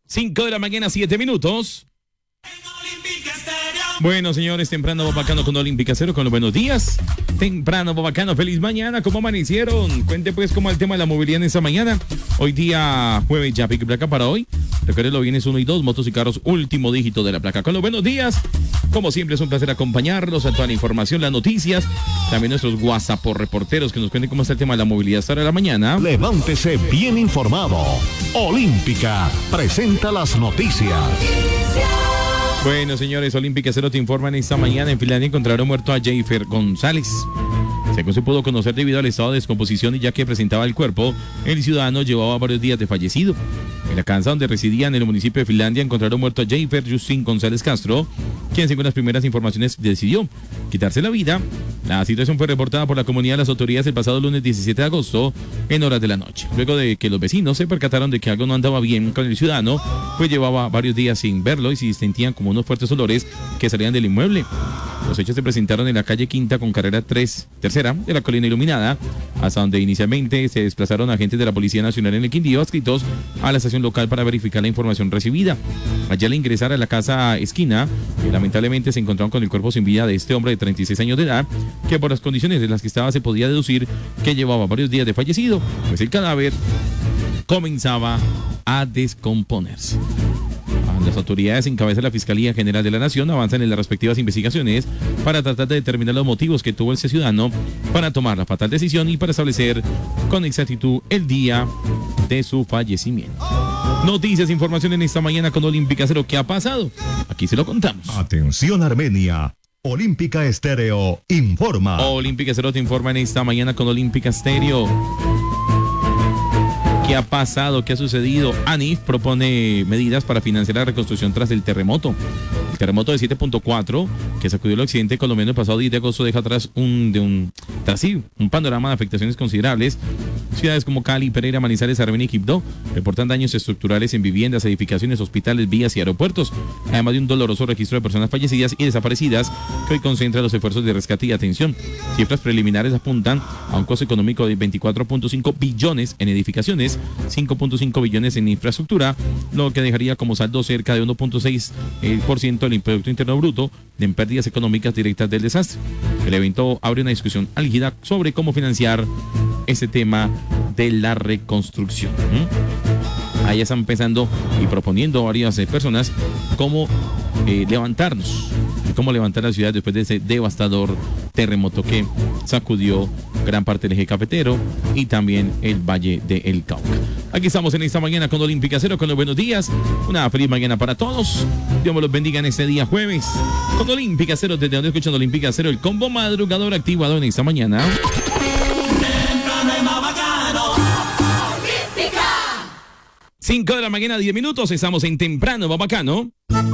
5 de la mañana, 7 minutos. Bueno, señores, temprano Bobacano con Olímpica Cero, con los buenos días. Temprano Bobacano, feliz mañana, ¿cómo amanecieron? Cuente pues cómo el tema de la movilidad en esta mañana. Hoy día jueves, ya pico y placa para hoy. Recuerden los bienes 1 y 2, motos y carros, último dígito de la placa. Con los buenos días, como siempre es un placer acompañarlos a toda la información, las noticias, también nuestros WhatsApp reporteros que nos cuenten cómo está el tema de la movilidad hasta la mañana. Levántese bien informado. Olímpica presenta las noticias. Bueno, señores, Olímpica Cero te informan esta mañana. En Finlandia encontraron muerto a Jeifer González. Según se pudo conocer, debido al estado de descomposición y ya que presentaba el cuerpo, el ciudadano llevaba varios días de fallecido. En la casa donde residía en el municipio de Finlandia encontraron muerto a Jeifer Justin González Castro, quien según las primeras informaciones decidió quitarse la vida. La situación fue reportada por la comunidad a las autoridades el pasado lunes 17 de agosto en horas de la noche. Luego de que los vecinos se percataron de que algo no andaba bien con el ciudadano, pues llevaba varios días sin verlo y se sentían como unos fuertes olores que salían del inmueble. Los hechos se presentaron en la calle Quinta con carrera tercera de la Colina Iluminada, hasta donde inicialmente se desplazaron agentes de la Policía Nacional en el Quindío adscritos a la estación local para verificar la información recibida. Allí al ingresar a la casa esquina, lamentablemente se encontraron con el cuerpo sin vida de este hombre de 36 años de edad, que por las condiciones en las que estaba se podía deducir que llevaba varios días de fallecido, pues el cadáver comenzaba a descomponerse. Las autoridades en cabeza de la Fiscalía General de la Nación avanzan en las respectivas investigaciones para tratar de determinar los motivos que tuvo ese ciudadano para tomar la fatal decisión y para establecer con exactitud el día de su fallecimiento. Noticias, información en esta mañana con Olímpica Cero. ¿Qué ha pasado? Aquí se lo contamos. Atención Armenia. Olímpica Estéreo informa. Olímpica Cero te informa en esta mañana con Olímpica Estéreo. ¿Qué ha pasado? ¿Qué ha sucedido? ANIF propone medidas para financiar la reconstrucción tras el terremoto. El terremoto de 7.4 que sacudió el occidente colombiano el pasado 10 de agosto deja atrás un panorama de afectaciones considerables. Ciudades como Cali, Pereira, Manizales, Armenia y Quibdó reportan daños estructurales en viviendas, edificaciones, hospitales, vías y aeropuertos, además de un doloroso registro de personas fallecidas y desaparecidas que hoy concentra los esfuerzos de rescate y atención. Cifras preliminares apuntan a un costo económico de 24.5 billones en edificaciones, 5.5 billones en infraestructura, lo que dejaría como saldo cerca de 1.6% del Producto Interno Bruto en pérdidas económicas directas del desastre. El evento abre una discusión álgida sobre cómo financiar ese tema de la reconstrucción. Ahí están pensando y proponiendo varias personas cómo levantarnos, cómo levantar la ciudad después de ese devastador terremoto que sacudió gran parte del eje cafetero y también el Valle del Cauca. Aquí estamos en esta mañana con Olímpica Cero, con los buenos días. Una feliz mañana para todos. Dios me los bendiga en este día jueves. Con Olímpica Cero, desde donde escuchan Olímpica Cero, el combo madrugador activado en esta mañana. 5 de la mañana, 10 minutos. Estamos en Temprano Bobacano.